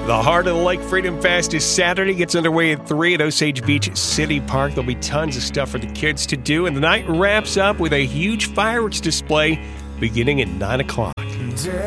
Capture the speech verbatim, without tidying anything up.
The Heart of the Lake Freedom Fest is Saturday. Gets underway at three at Osage Beach City Park. There'll be tons of stuff for the kids to do. And the night wraps up with a huge fireworks display beginning at nine o'clock.